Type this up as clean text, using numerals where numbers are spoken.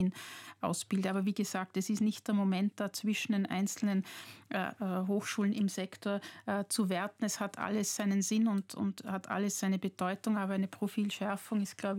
ausbilde. Aber wie gesagt, es ist nicht der Moment, da zwischen den einzelnen Hochschulen im Sektor zu werten. Es hat alles seinen Sinn und hat alles seine Bedeutung, aber eine Profilschärfung ist, glaube